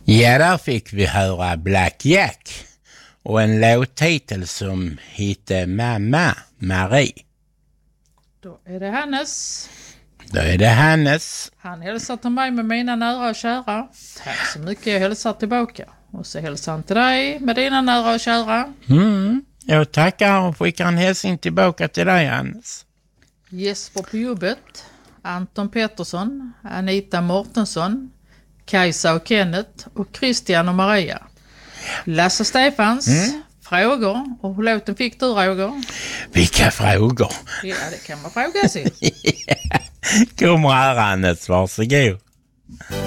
Ja, där fick vi höra Black Jack och en låttitel som hette Mamma Marie. Då är det Hannes. Han hälsar till mig med mina nära och kära. Tack så mycket, jag hälsar tillbaka. Och så hälsar han till dig med dina nära och kära. Jag tackar och skickar en hälsning tillbaka till dig, Hannes. Jesper på jobbet, Anton Pettersson, Anita Mortensson, Kajsa och Kenneth och Christian och Maria. Lasse Stefans, frågor. Och hur låten fick du, Roger? Vilka frågor? Ja, det kan man fråga sig. Kommer här, Hannes, varsågod.